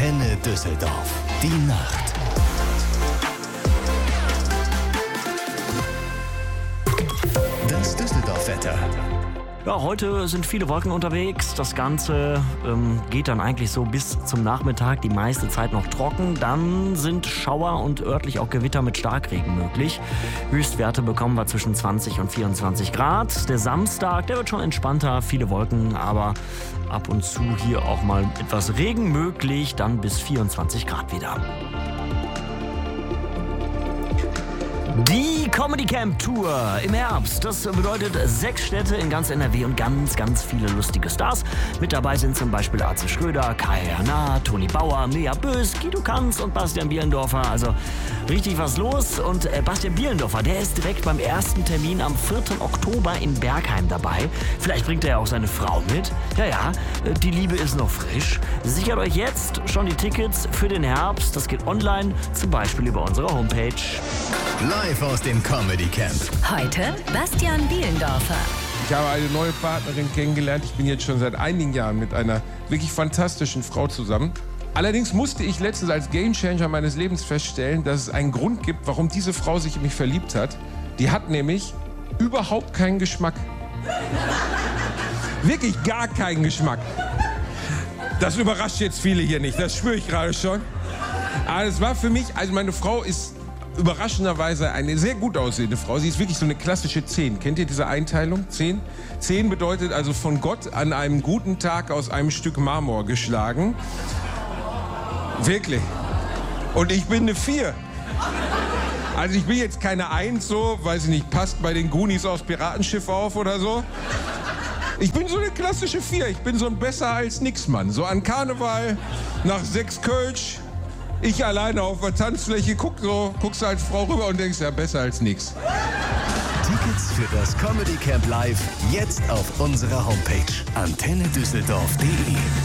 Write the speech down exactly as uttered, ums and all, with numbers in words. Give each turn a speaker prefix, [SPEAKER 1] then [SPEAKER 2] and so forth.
[SPEAKER 1] Antenne Düsseldorf. Die Nacht. Das Düsseldorf-Wetter.
[SPEAKER 2] Ja, heute sind viele Wolken unterwegs. Das Ganze ähm, geht dann eigentlich so bis zum Nachmittag, die meiste Zeit noch trocken. Dann sind Schauer und örtlich auch Gewitter mit Starkregen möglich. Höchstwerte bekommen wir zwischen zwanzig und vierundzwanzig Grad. Der Samstag, der wird schon entspannter, viele Wolken, aber ab und zu hier auch mal etwas Regen möglich, dann bis vierundzwanzig Grad wieder. Die Comedy Camp Tour im Herbst. Das bedeutet sechs Städte in ganz N R W und ganz, ganz viele lustige Stars. Mit dabei sind zum Beispiel Atze Schröder, Kai Herrna, Toni Bauer, Mirja Bös, Guido Kanz und Bastian Bielendorfer. Also richtig was los. Und äh, Bastian Bielendorfer, der ist direkt beim ersten Termin am vierten Oktober in Bergheim dabei. Vielleicht bringt er ja auch seine Frau mit. Ja, ja, äh, die Liebe ist noch frisch. Sichert euch jetzt schon die Tickets für den Herbst. Das geht online, zum Beispiel über unsere Homepage.
[SPEAKER 1] Live aus dem Comedy Camp.
[SPEAKER 3] Heute Bastian Bielendorfer.
[SPEAKER 4] Ich habe eine neue Partnerin kennengelernt. Ich bin jetzt schon seit einigen Jahren mit einer wirklich fantastischen Frau zusammen. Allerdings musste ich letztens als Gamechanger meines Lebens feststellen, dass es einen Grund gibt, warum diese Frau sich in mich verliebt hat. Die hat nämlich überhaupt keinen Geschmack. Wirklich gar keinen Geschmack. Das überrascht jetzt viele hier nicht, das spüre ich gerade schon. Aber es war für mich, also meine Frau ist überraschenderweise eine sehr gut aussehende Frau. Sie ist wirklich so eine klassische zehn. Kennt ihr diese Einteilung? zehn? zehn bedeutet also von Gott an einem guten Tag aus einem Stück Marmor geschlagen. Wirklich. Und ich bin eine vier. Also ich bin jetzt keine eins so, weiß ich nicht, passt bei den Goonies aufs Piratenschiff auf oder so. Ich bin so eine klassische vier. Ich bin so ein besser als nix Mann. So an Karneval, nach sechs Kölsch, ich alleine auf der Tanzfläche, guck so, guckst als Frau rüber und denkst, ja, besser als nix.
[SPEAKER 1] Tickets für das Comedy Camp Live jetzt auf unserer Homepage antenne düsseldorf punkt de.